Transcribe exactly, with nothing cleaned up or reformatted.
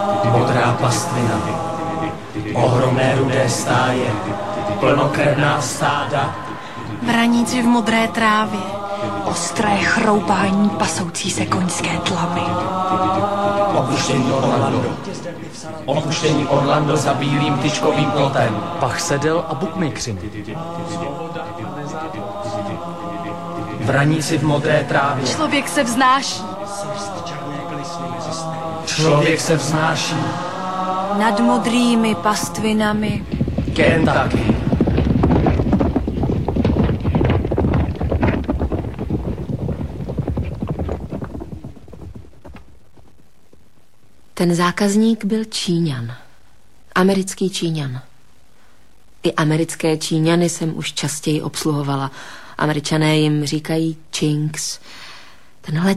modrá pastvina, ohromné rudé stáje, plnokrevná stáda. Vraníci v modré trávě, ostré chroupání pasoucí se koňské tlamy. Opuštění Orlando. Opuštění Orlando za bílým tyčkovým plotem. Pach sedel a bukmejkřiny. Vraníci v modré trávě. Člověk se vznáší. Člověk se vznáší. Nad modrými pastvinami. Kentucky. Ten zákazník byl Číňan. Americký Číňan. I americké Číňany jsem už častěji obsluhovala. Američané jim říkají Chinks. Tenhle